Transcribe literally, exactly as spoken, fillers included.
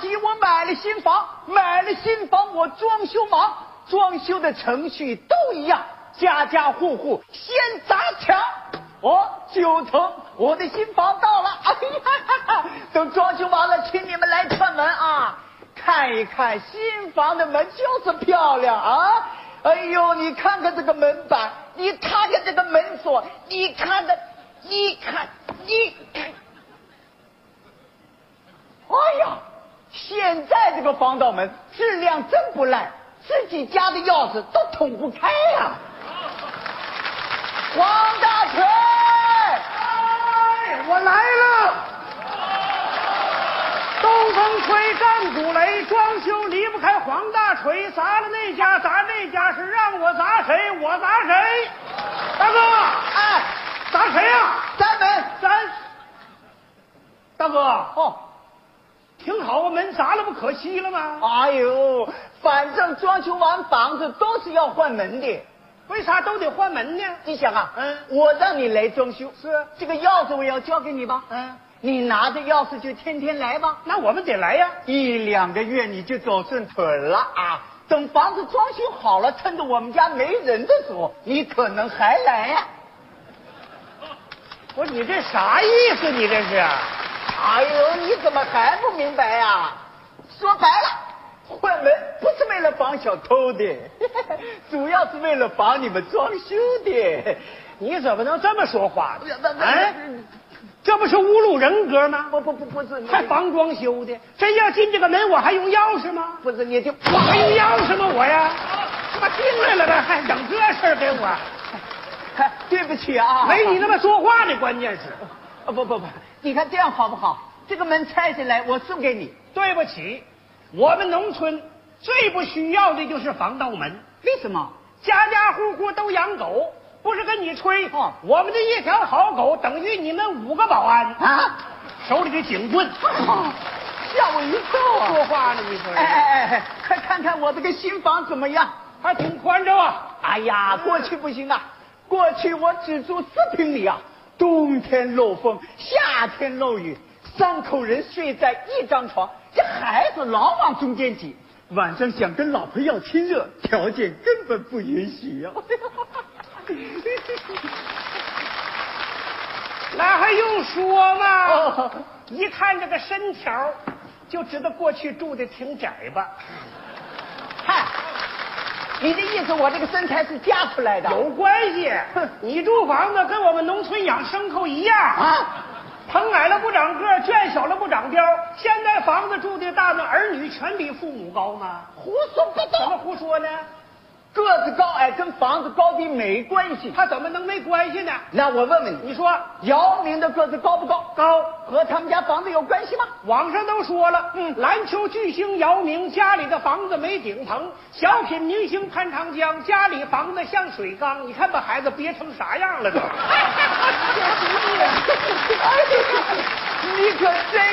起我买了新房，买了新房我装修忙，装修的程序都一样，家家户户先砸墙。哦，九层，我的新房到了，哎呀，等装修完了，请你们来串门啊！看一看新房的门就是漂亮啊！哎呦，你看看这个门板，你看看这个门锁，你看看，你看，你看，哎呀，现在这个防盗门质量真不赖，自己家的钥匙都捅不开呀、啊！王大锤， 哎，我来了！东风吹，战鼓擂，装修离不开黄大锤，砸了那家，砸那家，是让我砸谁，我砸谁。大哥， 哎， 砸谁呀、啊？ 三门， 咱。大哥， 哦， 挺好啊，门砸了不可惜了吗？ 哎呦，反正装修完房子都是要换门的。 为啥都得换门呢？ 你想啊， 嗯， 我让你来装修， 是这个钥匙我要交给你吧， 嗯， 你拿着钥匙就天天来吧。 那我们得来呀， 一两个月你就走顺腿了啊！等房子装修好了，趁着我们家没人的时候，你可能还来呀、 啊。我说你这啥意思？你这是？ 哎呦，你怎么还不明白呀、啊？说白了。换门不是为了防小偷的，主要是为了防你们装修的。 你怎么能这么说话呢？ 哎， 这不是侮辱人格吗？ 不不不不是， 还防装修的，真要进这个门，我还用钥匙吗？ 不是，你就我还用钥匙吗？我呀，他进来了呗，还整这事儿给我。 对不起啊， 没你那么说话的，关键是。 啊不不不，你看这样好不好？这个门拆下来，我送给你。 对不起。我们农村最不需要的就是防盗门。 为什么？ 家家户户都养狗，不是跟你吹。 哦， 我们的一条好狗等于你们五个保安啊， 手里的警棍。 哦，吓我一跳啊！ 说话呢，你说？ 哎哎哎，快看看我这个新房怎么样？ 还挺宽敞啊。 哎呀，过去不行啊，过去我只住四平米啊，冬天漏风，夏天漏雨，三口人睡在一张床。这孩子老往中间挤，晚上想跟老婆要亲热，条件根本不允许呀、啊。 那还用说吗？ 哦， 一看这个身条，就知道过去住的挺窄吧。 嗨，你的意思我这个身材是夹出来的？ 有关系。你住房子跟我们农村养牲口一样啊。 棚矮了不长个，圈小了不长膘。现在房子住的大，那儿女全比父母高吗？ 胡说八道！ 怎么胡说呢？ 个子高矮跟房子高低没关系。 他怎么能没关系呢？ 那我问问你， 你说姚明的个子高不高？ 高， 和他们家房子有关系吗？ 网上都说了， 嗯， 篮球巨星姚明家里的房子没顶棚，小品明星潘长江家里房子像水缸，你看把孩子憋成啥样了都。 你可真